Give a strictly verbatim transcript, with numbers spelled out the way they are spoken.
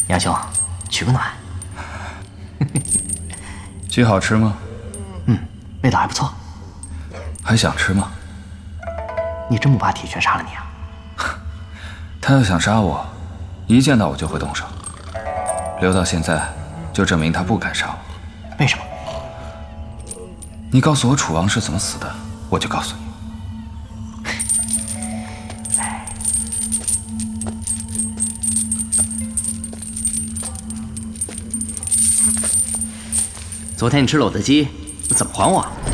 杨兄，取个暖。 鸡好吃吗？ 嗯，味道还不错。 还想吃吗？ 你真不怕铁拳杀了你啊？ 他要想杀我，一见到我就会动手。留到现在，就证明他不敢杀我。 为什么？ 你告诉我楚王是怎么死的，我就告诉你。 昨天你吃了我的鸡，怎么还我？